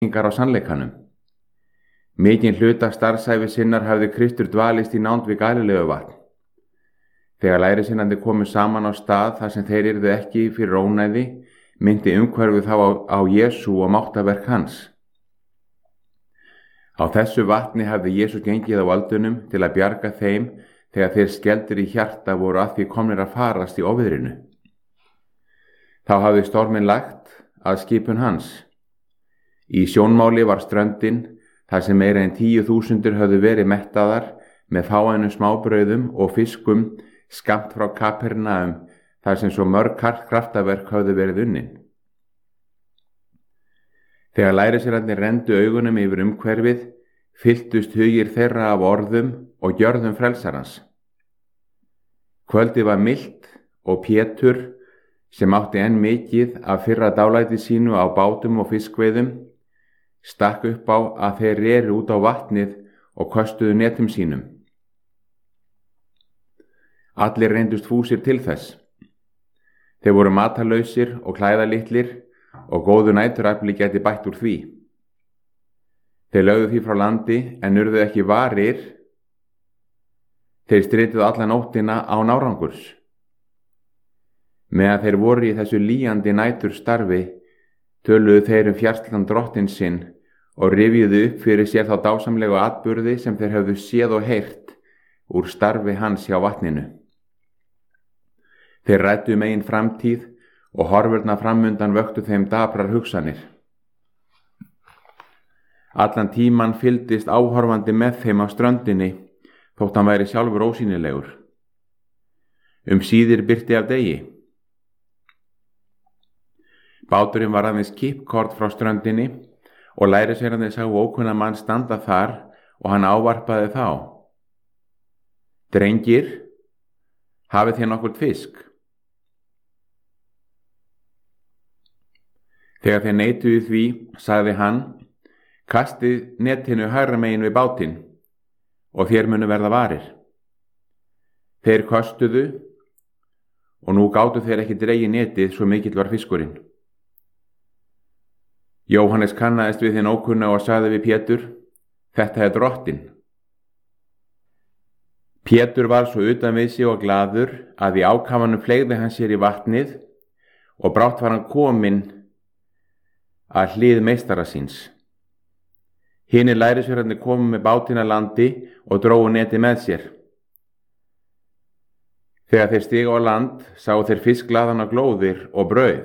á sannleikanum. Mikinn hluta starfsævi sinnar hafði Kristur dvalist í nánd við Galileuvatn. Þegar lærisveinarnir komu saman á stað þar sem þeir yrðu ekki fyrir ónæði, myndi umhverfið þá á Jesú og máttaverk hans. Á þessu vatni hafði Jesús gengið á öldunum til að bjarga þeim þegar þeir skelfdir í hjarta voru að því komnir að farast í ofviðrinu. Þá hafði storminn lagt að skipun hans. Í sjónmáli var ströndin, þar sem meira en 10.000 höfðu verið mettaðar með fáeinum smábrauðum og fiskum skammt frá Kapernaum, þar sem svo mörg kraftaverk höfðu verið unnin. Þegar lærisveinarnir renndu augunum yfir umhverfið, fylltust hugir þeirra af orðum og gjörðum frelsarans. Kvöldið var milt og Pétur, sem átti enn mikið af fyrra dálæti sínu á bátum og fiskveiðum, stakk upp á að þeir reru út á vatnið og köstuðu netum sínum. Allir reyndust fúsir til þess. Þeir voru matarlausir og klæðalitlir og góðu næturafli gæti bætt úr því. Þeir lögðu því frá landi en urðu ekki varir. Þeir strituðu alla nóttina án árangurs. Meðan þeir voru í þessu lýjandi næturstarfi, töluðu þeir fjarslan Drottins sinn og rifjuðu upp fyrir sér þá dásamlegu atburði sem þeir höfðu séð og heyrt úr starfi hans hjá vatninu. Þeir ræddu eigin framtíð og horfurnar framundan vöktu þeim daprar hugsanir. Allan tíman fylgdist áhorfandi með þeim á ströndinni, þótt hann væri sjálfur ósýnilegur. Síðir birti af degi. Báturinn var aðeins kippkort frá ströndinni og lærisveinarnir sáu ókunna mann standa þar og hann ávarpaði þá. Drengir, hafið þér nokkurn fisk? Þegar þeir neituðu því, sagði hann, kastið netinu hægra megin við bátinn og þér munu verða varir. Þeir köstuðu og nú gátu þeir ekki dregið netið, svo mikill var fiskurinn. Jóhannes kannaðist við hinn ókunna og sagði við Pétur, þetta er Drottinn. Pétur var svo utan við sig og glaður að í ákafanum fleygði hann sér í vatnið og brátt var hann kominn að hlið meistara síns. Hinir lærisveinarnir komu með bátinn að landi og drógu netið með sér. Þegar þeir stigu á land, sáu þeir fiskglaðana glóðir og brauð.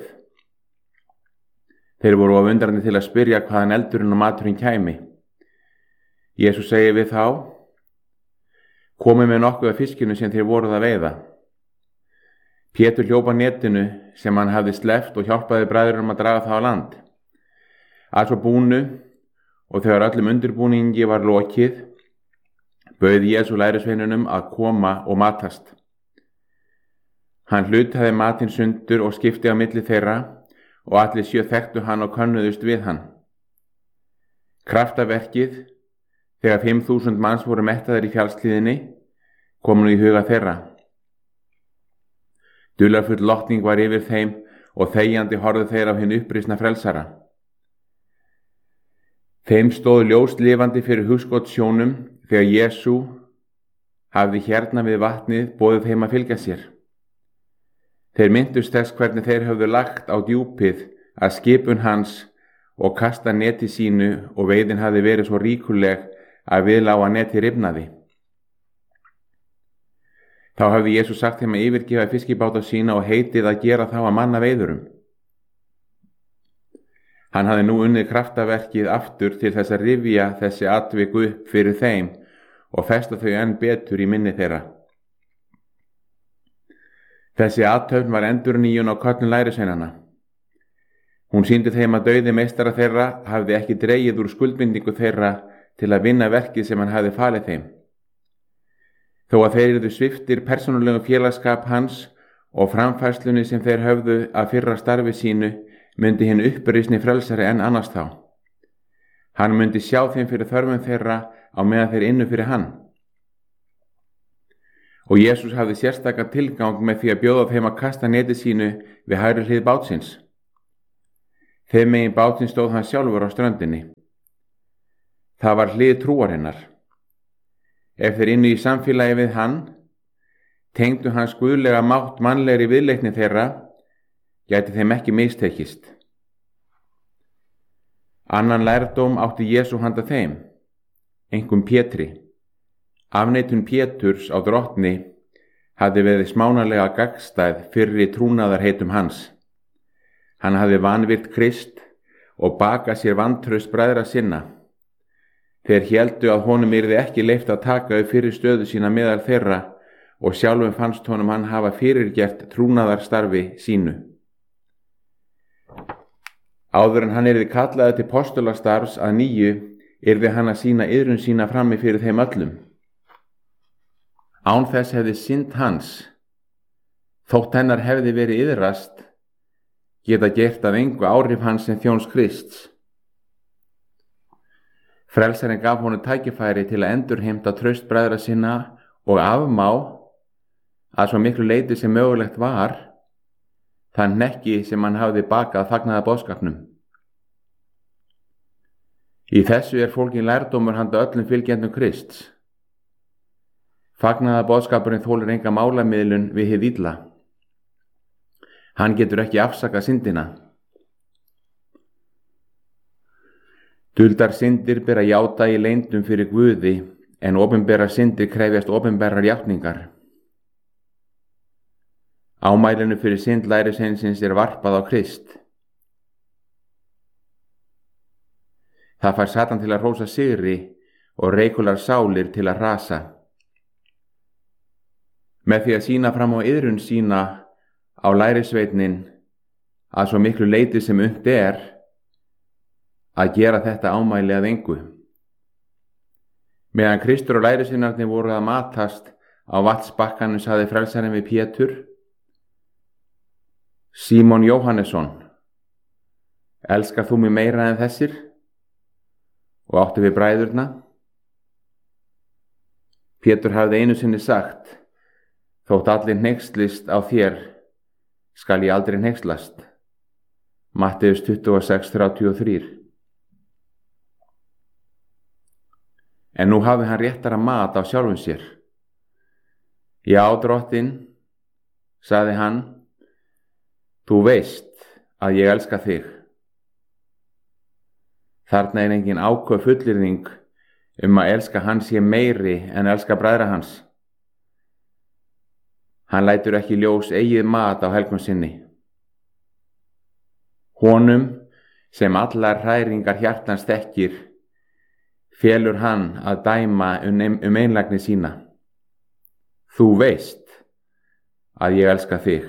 Þeir voru of undrandi til að spyrja hvaðan eldurinn og maturinn kæmi. Jesús segi við þá, komið með nokkuð af fiskinu sem þeir voruð að veiða. Pétur hljóp á netinu sem hann hafði sleppt og hjálpaði bræðrunum að draga það á land. Að svo búnu og þegar öllum undirbúningi var lokið, bauð Jesú lærisveinunum að koma og matast. Hann hlutaði matinn sundur og skipti á milli þeirra og allir 7 þekktu hann og könnuðust við hann. Kraftaverkið, þegar 5.000 manns voru mettaðir í fjallshlíðinni, kom nú í huga þeirra. Dularfull lotning var yfir þeim og þegjandi horfðu þeir á hinn upprisna frelsara. Þeim stóð ljóst lifandi fyrir hugskotssjónum þegar Jesú hafði hérna við vatnið boðið þeim að fylgja sér. Þeir minntust þess hvernig þeir höfðu lagt á djúpið að skipun hans og kasta neti sínu og veiðin hafði verið svo ríkuleg að viðlága neti rifnaði. Þá hafði Jesús sagt þeim að yfirgefa fiskibáta sína og heitið að gera þá að manna veiðurum. Hann hafði nú unnið kraftaverkið aftur til þess að rifja þessi atvik upp fyrir þeim og festa þau enn betur í minni þeirra. Þessi athöfn var endurnýjun á köllun lærisveinanna. Hún sýndi þeim að dauði meistara þeirra hafði ekki dregið úr skuldbindingu þeirra til að vinna verkið sem hann hafði falið þeim. Þó að þeir yrðu sviptir persónulegum félagsskap hans og framfærslunni sem þeir höfðu að fyrra starfi sínu, myndi hinn upprisni frelsari enn annars þá. Hann myndi sjá þeim fyrir þörfum þeirra á meðan þeir ynnu fyrir hann. Og Jesús hafði sérstaka tilgang með því að bjóða þeim að kasta neti sínu við hægri hlið bátsins. Þeim megin bátinn stóð hann sjálfur á ströndinni. Það var hlið trúarinnar. Ef þeir ynnu í samfélagi við hann, tengdu hans guðlega mátt mannlegri viðleitni þeirra, gæti þeim ekki mistekist. Annan lærdóm átti Jesú handa þeim, einkum Pétri. Afneitun Péturs á Drottni hafði verið smánarlega gagnstæð fyrri trúnaðarheitum hans. Hann hafði vanvirt Krist og bakað sér vantraust bræðra sinna. Þeir héldu að honum yrði ekki leyft að taka upp fyrir stöðu sína meðal þeirra og sjálfum fannst honum hann hafa fyrirgert trúnaðarstarfi sínu. Áður en hann yrði kallaði til postulastarfs að nýju, yrði hann að sýna iðrun sína frammi fyrir þeim öllum. Án þess hefði synd hans, þótt hennar hefði verið iðrast, geta gert að engu áhrif hans sem þjóns Krists. Frelsarinn gaf honum tækifæri til að endurheimta traust bræðra sinna og afmá, að svo miklu leyti sem mögulegt var, þann hnekki sem hann hafði bakað fagnaðarboðskapnum. Í þessu er fólginn lærdómur handa öllum fylgjendum Krists. Fagnaðarboðskapurinn þolir enga málamiðlun við hið illa. Hann getur ekki afsakað syndina. Duldar syndir ber að játa í leyndum fyrir Guði, en opinberar syndir krefjast opinberar játningar. Ámælinu fyrir synd lærisveinsins er varpað á Krist. Það fær Satan til að hrósa sigri og reikular sálir til að rasa. Með því að sýna fram á iðrun sína á lærisveitnin að svo miklu leyti sem unnt er að gera þetta ámæli að engu. Meðan Kristur og lærisveinarnir voru að matast á vatnsbakkanum sagði frelsarinn við Pétur: Símon Jóhannesson, elskar þú mig meira en þessir? Og átti við bræðurna. Pétur hafði einu sinni sagt: þótt allir hneykslist á þér, skal ég aldrei hneykslast. Matteus 26:33. En nú hafi hann réttara mat á sjálfum sér. Já, Drottinn, sagði hann, þú veist að ég elska þig. Þarna er engin áköf fullyrðing að elska hans sé meiri en elska bræðra hans. Hann lætur ekki ljós eigið mat á helgum sinni. Honum, sem allar hræringar hjartans þekkir, felur hann að dæma einlægni sína. Þú veist að ég elska þig.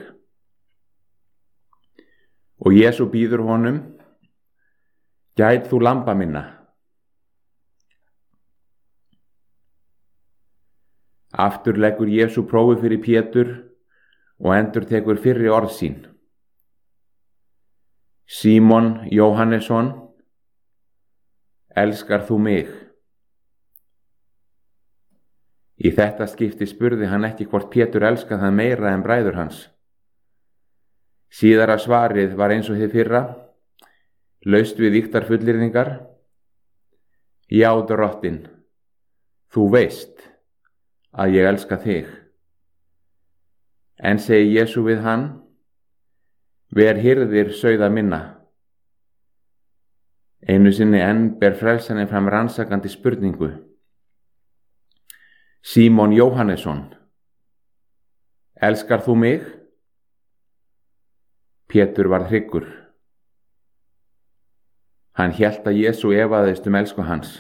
Og Jesú býður honum: gæt þú lamba minna. Aftur leggur Jesú prófið fyrir Pétur og endurtekur fyrri orð sín. Símon Jóhannesson, elskar þú mig? Í þetta skipti spurði hann ekki hvort Pétur elskaði hann meira en bræður hans. Síðara svarið var eins og hið fyrra, laust við ýktar fullyrðingar. Já, Drottinn, þú veist að ég elska þig. En segi Jesú við hann: ver hirðir sauða minna. Einu sinni enn ber frelsarinn fram rannsakandi spurningu. Símon Jóhannesson, elskar þú mig? Pétur varð hryggur. Hann hélt að Jesú efaðist elsku hans.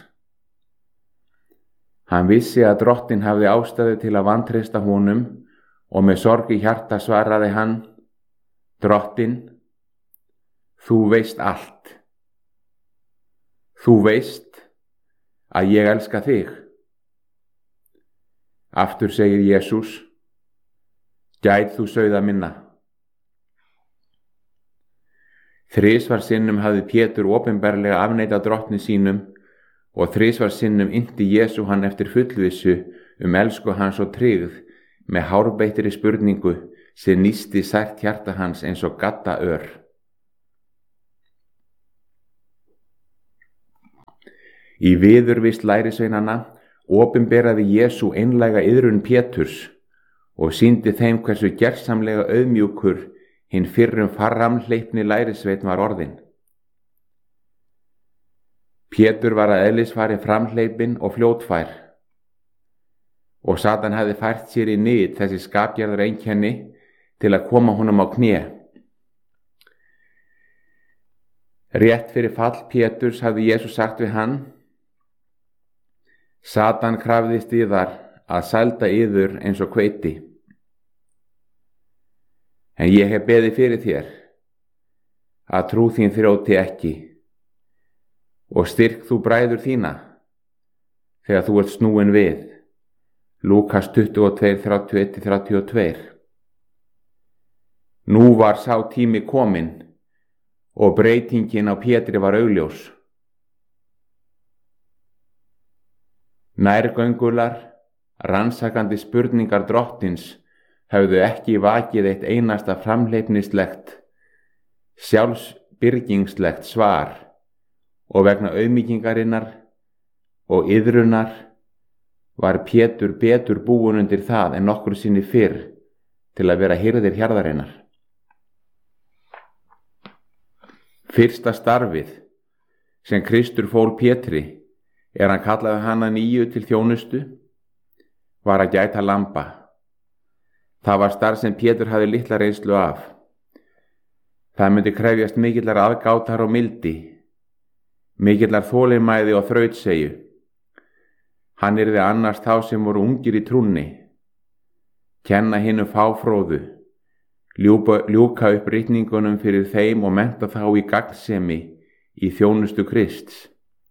Hann vissi að Drottinn hafði ástæðu til að vantreysta honum og með sorg í hjarta svaraði hann: Drottinn, þú veist allt. Þú veist að ég elska þig. Aftur segir Jesús: gæt þú sauða minna. Þrisvar sinnum hafði Pétur opinberlega afneitað Drottni sínum og þrisvar sinnum innti Jesú hann eftir fullvissu elsku hans og tryggð með hárbeitri spurningu sem nísti sært hjarta hans eins og gaddaör. Í viðurvist lærisveinanna opinberaði Jesú einlæga iðrun Péturs og sýndi þeim hversu gersamlega auðmjúkur hinn fyrrum framhleypni lærisveinn var orðinn. Pétur var að eðlisfari framhleypinn og fljótfær, og Satan hafði fært sér í nyt þessi skapgerðar einkenni til að koma honum á kné. Rétt fyrir fall Péturs hafði Jesús sagt við hann: Satan krafðist yðar að sælda yður eins og hveiti. En ég hef beðið fyrir þér, að trú þín þrjóti ekki, og styrk þú bræður þína, þegar þú ert snúin við. Lúkas 22:31-32. Nú var sá tími kominn og breytingin á Pétri var augljós. Nærgöngular, rannsakandi spurningar drottins höfðu ekki vakið eitt einasta framhleypnislegt, sjálfsbyrgingslegt svar, og vegna auðmýkingarinnar og iðrunar var Pétur betur búinn undir það en nokkru sinni fyrr til að vera hirðir hjarðarinnar. Fyrsta starfið sem Kristur fól Pétri, hann kallaði hana nýju til þjónustu, var að gæta lamba. Það var starf sem Pétur hafði litla reynslu af. Það myndi krefjast mikillar aðgátar og mildi, mikillar þolinmæði og þrautseigju. Hann yrði annars þá sem voru ungir í trúnni, kenna hinum fáfróðu, ljúka upp ritningunum fyrir þeim og mennta þá í gagnsemi í þjónustu Krists.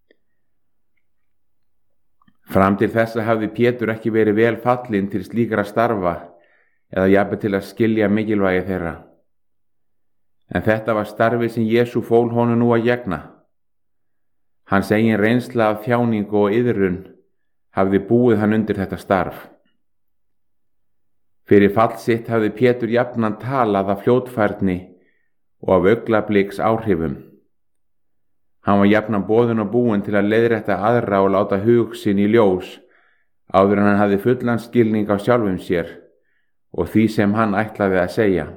Fram til þessa hafði Pétur ekki verið vel fallinn til slíkra starfa eða jafnvel til að skilja mikilvægi þeirra. En þetta var starfi sem Jesú fól honum nú að gegna. Hans eigin reynsla af þjáningu og iðrun hafði búið hann undir þetta starf. Fyrir fall sitt hafði Pétur jafnan talað af fljótfærni og af augnabliks áhrifum. Hann var jafnan boðinn og búinn til að leiðrétta aðra og láta hug sinn í ljós áður en hann hafði fullan skilning á sjálfum sér og því sem hann ætlaði að segja.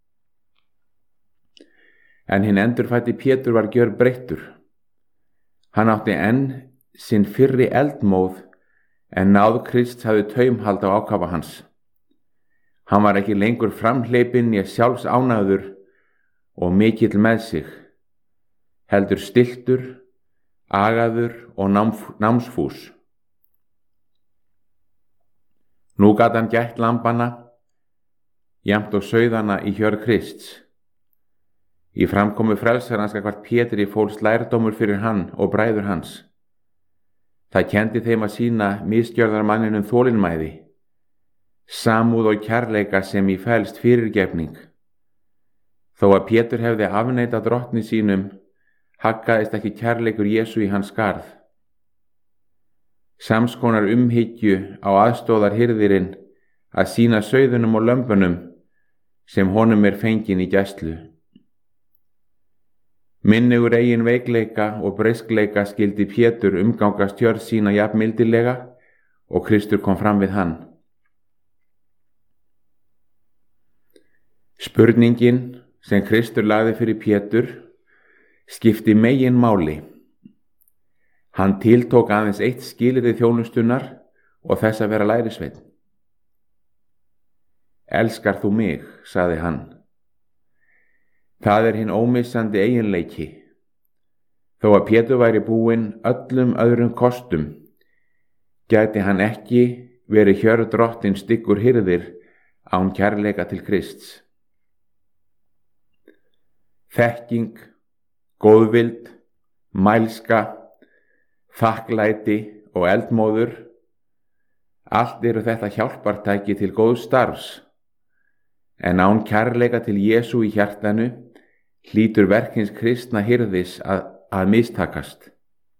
En hinn endurfæddi Pétur var gjörbreyttur. Hann átti enn sinn fyrri eldmóð en náð Krists hafði taumhald á ákafa hans. Hann var ekki lengur framhleypinn né sjálfsánægður og mikill með sig, heldur stilltur, agaður og námsfús. Nú gat hann gætt lambana, jafnt og sauðana í hjörð Krists. Í framkomu frelsarans gagnvart Pétri fólst lærdómur fyrir hann og bræður hans. Það kenndi þeim að sýna misgjörðarmanninum þolinmæði, samúð og kærleika sem í felst fyrirgefning. Þó að Pétur hefði afneitað drottni sínum, haggaðist ekki kærleikur Jesú í hans skarð. Samskonar umhyggju á aðstóðar hirðirinn að sýna sauðunum og lömbunum sem honum fengin í gæslu. Minnugur eigin veikleika og breiskleika skildi Pétur umgangast hjörð sína jafn mildilega og Kristur kom fram við hann. Spurningin sem Kristur lagði fyrir Pétur skipti megin máli. Hann tiltók aðeins eitt skilyrði þjónustunnar og þess að vera lærisveinn. Elskar þú mig, sagði hann. Það hinn ómissandi eiginleiki. Þó að Pétur væri búinn öllum öðrum kostum, gæti hann ekki verið hjörð drottins styggur hirðir án kærleika til Krists. Þekking, góðvild, mælska, þakklæti og eldmóður, allt þetta hjálpartæki til góðs starfs, en án kærleika til Jesú í hjartanu hlýtur verk hins kristna hirðis að mistakast.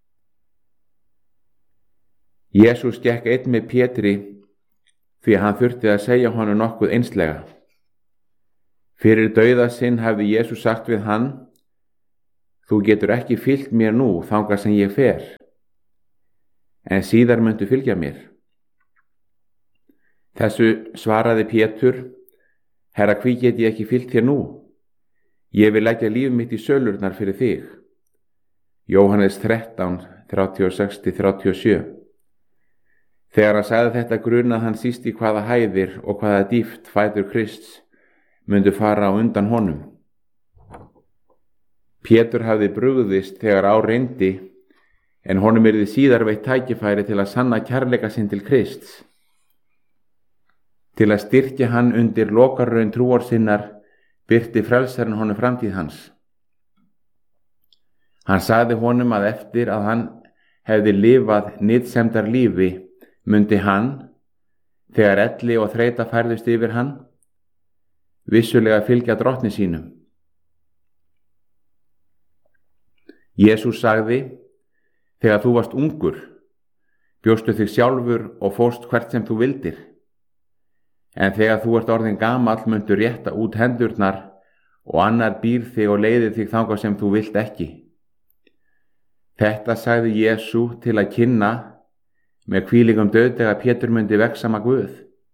Jesús gekk einn með Pétri því að hann þurfti að segja honum nokkuð einslega. Fyrir dauða sinn hafði Jesús sagt við hann: Þú getur ekki fylgt mér nú þangað sem ég fer. en síðar muntu fylgja mér. Þessu svaraði Pétur: Herra, hví get ég ekki fylgt þér nú? Ég vil leggja líf mitt í sölurnar fyrir þig. Jóhannes 13, 36-37. Þegar hann sagði þetta grunað hann síst í hvaða hæðir og hvaða dýpt fætur Krists myndu fara á undan honum. Pétur hafði brugðist þegar á reyndi, en honum yrði síðar veitt tækifæri til að sanna kærleika sinn til Krists. Til að styrkja hann undir lokarraun trúar sinnar birti frelsarinn honum framtíð hans. Hann sagði honum að eftir að hann hefði lifað nytsemdar lífi mundi hann, þegar elli og þreyta færðust yfir hann, vissulega fylgja drottni sínum. Jesús sagði: Þegar þú varst ungur, bjóstu þig sjálfur og fórst hvert sem þú vildir. En þegar þú ert orðinn gamall muntu rétta út hendurnar og annar býr þig og leiðir þig þangað sem þú vilt ekki. Þetta sagði Jesú til að kynna með hvílíkum dauðdaga Pétur myndi vegsama Guð.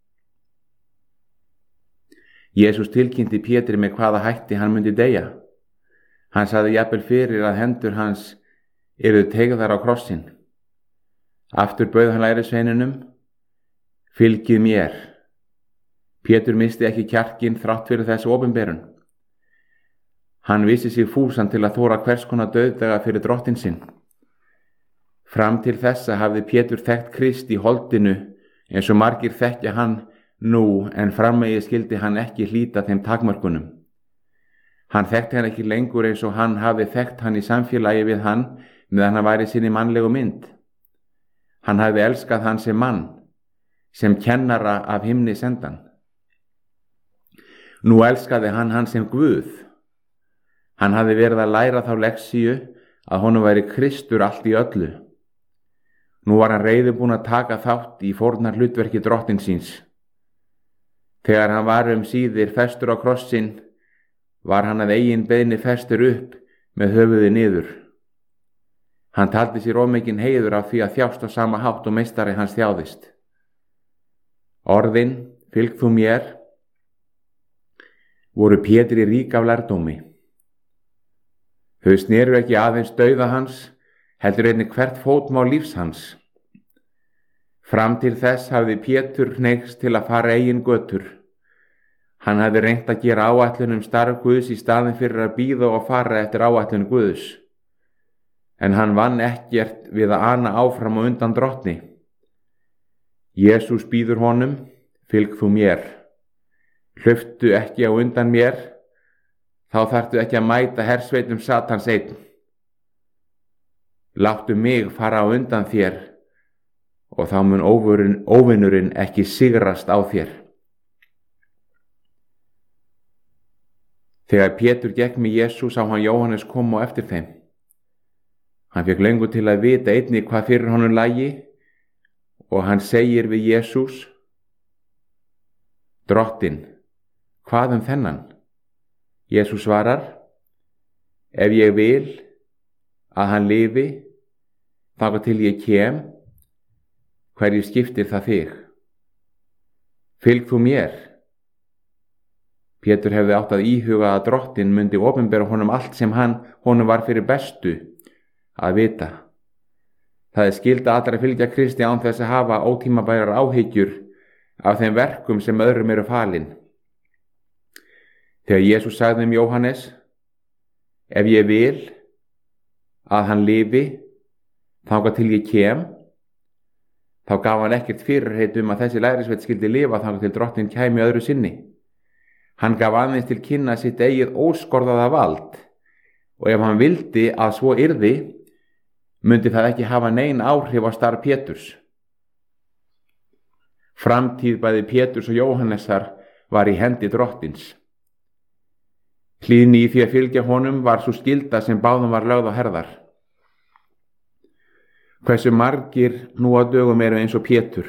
Jesús tilkynnti Pétri með hvaða hætti hann myndi deyja. Hann sagði jafnvel fyrir að hendur hans yrðu teygðar á krossinn. Aftur bauð hann lærisveinunum: Fylgið mér. Pétur missti ekki kjarkinn þrátt fyrir þessu opinberun. Hann vissi sig fúsan til að þóra hvers konar dauðdaga fyrir drottinn sinn. Fram til þessa hafði Pétur þekkt Krist í holdinu eins og margir þekkja hann nú, en framvegis skildi hann ekki hlíta þeim takmörkunum. Hann þekkti hann ekki lengur eins og hann hafði þekkt hann í samfélagi við hann meðan hann væri sinni mannlegu mynd. Hann hafði elskað hann sem mann, sem kennara af himni sendan. Nú elskaði hann sem Guð. Hann hafði verið að læra þá leksíu að honum væri Kristur allt í öllu. Nú var hann reiðubúinn að taka þátt í fórnar hlutverki drottins síns. Þegar hann var síðir festur á krossinn, var hann að eigin beiðni festur upp með höfuði niður. Hann taldi sér of mikinn heiður af því að þjást á sama hátt og meistari hans þjáðist. Orðin: Fylg þú mér, voru Pétri rík af lærdómi. Þau sneru ekki aðeins dauða hans, heldur einnig hvert fótmál lífs hans. Fram til þess hafði Pétur hneigst til að fara eigin götur. Hann hafði reynt að gera áætlun starf Guðs í staðinn fyrir að bíða og fara eftir áætlun Guðs. En hann vann ekkert við að ana áfram og undan drottni. Jesús býður honum: Fylg þú mér. Hlauptu ekki á undan mér, þá þarftu ekki að mæta hersveitum Satans einn. Láttu mig fara á undan þér og þá mun óvinurinn ekki sigrast á þér. Þegar Pétur gekk með Jesú sá hann Jóhannes koma á eftir þeim. Hann fékk löngu til að vita einnig hvað fyrir honum lægi og hann segir við Jesús: Drottinn, hvað þennan? Jesús svarar: Ef ég vil að hann lifi þangað til ég kem, hverju skiptir það þig? Fylg þú mér. Pétur hefði átt að íhuga að drottinn myndi opinbera honum allt sem honum var fyrir bestu að vita. Það skylda allra fylgja Kristi án þess að hafa ótímabærar áhyggjur af þeim verkum sem öðrum eru falin. Þegar Jesús sagði Jóhannes: Ef ég vil að hann lifi þangað til ég kem, þá gaf hann ekkert fyrirheit að þessi lærisveinn skyldi lifa þangað til drottinn kæmi öðru sinni. Hann gaf aðeins til kynna sitt eigið óskorðaða vald, og ef hann vildi að svo yrði, myndi það ekki hafa nein áhrif á starf Péturs. Framtíð bæði Péturs og Jóhannesar var í hendi drottins. Hlýðni í því að fylgja honum var sú skylda sem báðum var lögð á herðar. Hversu margir nú á dögum eru eins og Pétur?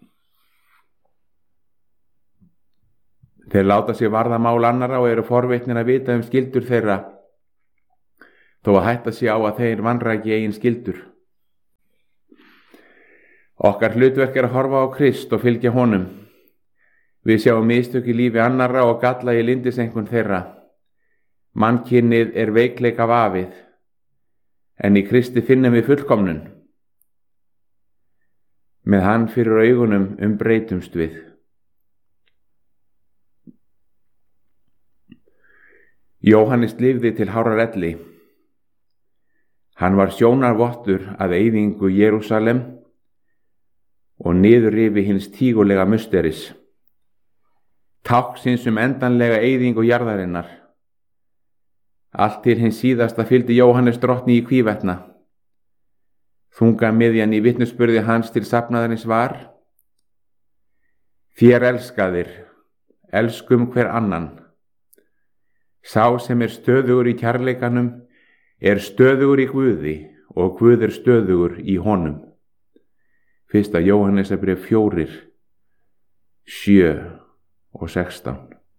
Þeir láta sig varða mál annarra og eru forvitnir að vita skyldur þeirra, þó að hætta sig á að þeir vanræki eigin skyldur. Okkar hlutverk er að horfa á Krist og fylgja honum. Við sjáum mistök í lífi annarra og galla í lyndiseinkunn þeirra. Mannkynið er veikleika vafið, en í Kristi finnum við fullkomnun. Með hann fyrir augunum umbreytumst við. Jóhannes lifði til hárarelli. Hann var sjónarvottur að eyðingu Jerúsalem og niðurrifi hins tígulega musteris, táknsins endanlega eyðingu jarðarinnar. Allt til hins síðasta fylgdi Jóhannes drottni í hvívetna. Þungamiðjan í vitnisburði hans til safnaðarins var: Þér elskaðir, elskum hver annan. Sá sem er stöðugur í kærleikanum er stöðugur í Guði og Guð er stöðugur í honum. 1. Jóhannesarbréf 4, 7 og 16.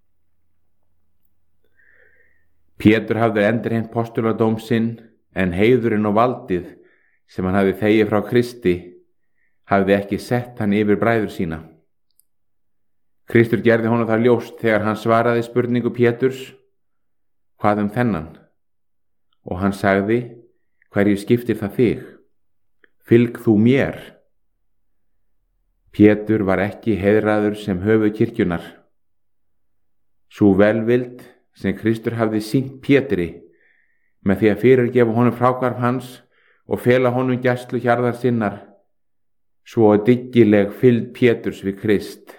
Pétur hafði endurheimt postuladóm sinn, en heiðurinn og valdið sem hann hafði þegið frá Kristi hafði ekki sett hann yfir bræður sína. Kristur gerði honum það ljóst þegar hann svaraði spurningu Péturs: Hvað þennan? Og hann sagði: Hverju skiptir það þig? Fylg þú mér. Pétur var ekki heiðraður sem höfuð kirkjunnar. Sú velvild sem Kristur hafði sýnt Pétri með því að fyrirgefa honum fráhvarf hans og fela honum gæslu hjarðar sinnar, svo dyggileg fylgd Péturs við Krist,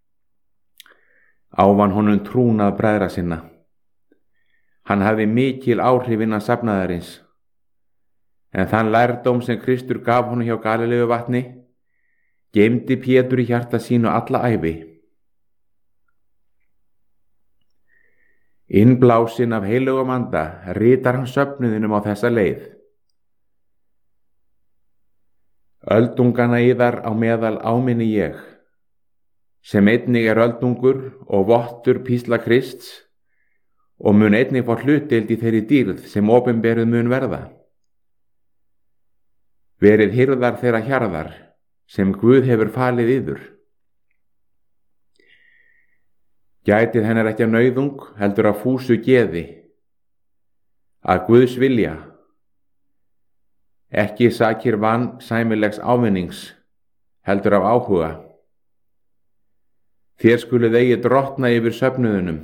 ávann honum trúnað bræðra sinna. Hann hafði mikil áhrif innan safnaðarins, en þann lærdóm sem Kristur gaf honum hjá Galileuvatni geymdi Pétur í hjarta sínu alla ævi. Innblásinn af heilögum anda ritar hann söfnuðinum á þessa leið: Öldungana yðar á meðal áminni ég, sem einnig er öldungur og vottur písla Krists, og mun einnig fá hlutdeild í þeirri dýrð sem opinberuð mun verða. Verið hirðar þeirra hjarðar sem Guð hefur falið yður. Gætið hennar ekki að nauðung, heldur að fúsu geði, að Guðs vilja, ekki sakir sæmilegs ávinnings, heldur af áhuga. Þér skuluð eigi drottna yfir söfnuðunum,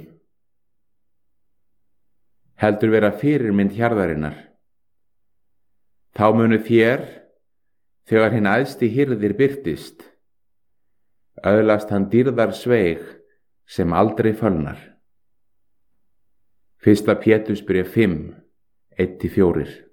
heldur vera fyrirmynd hjarðarinnar. Þá munu þér, þegar hinn æðsti hirðir birtist, öðlast hann dýrðar sveig sem aldrei fölnar. 1. Pétursbréf 5, 1-4.